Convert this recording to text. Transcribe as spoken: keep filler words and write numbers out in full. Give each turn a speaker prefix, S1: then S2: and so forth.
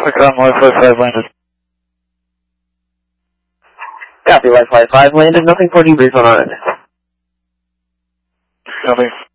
S1: Traffic on Wi-Fi five landed.
S2: Copy, Wi-Fi five landed. Nothing for debrief on our end.
S1: Copy.